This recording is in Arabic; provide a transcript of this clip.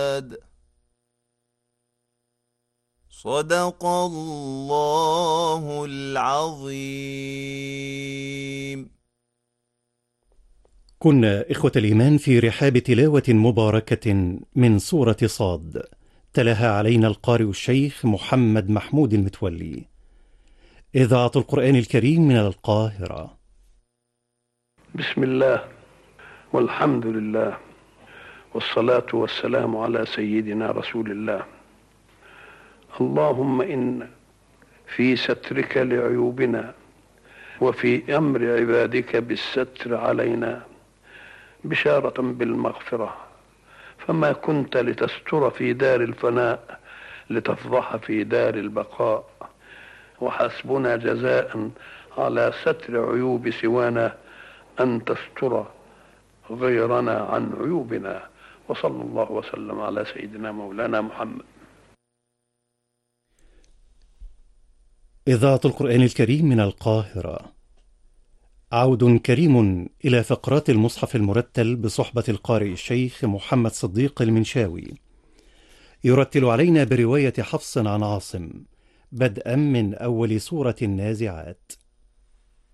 صدق الله العظيم. كنا إخوة الإيمان في رحاب تلاوة مباركة من سورة صاد، تلاها علينا القارئ الشيخ محمد محمود المتولي. إذاعة القرآن الكريم من القاهرة. بسم الله والحمد لله والصلاة والسلام على سيدنا رسول الله. اللهم إن في سترك لعيوبنا وفي أمر عبادك بالستر علينا بشارة بالمغفرة، فما كنت لتستر في دار الفناء لتفضح في دار البقاء، وحسبنا جزاء على ستر عيوب سوانا أن تستر غيرنا عن عيوبنا. وصلى الله وسلم على سيدنا مولانا محمد. إذاعة القرآن الكريم من القاهرة. عود كريم إلى فقرات المصحف المرتل بصحبة القارئ الشيخ محمد صديق المنشاوي، يرتل علينا برواية حفص عن عاصم بدءا من أول سورة النازعات.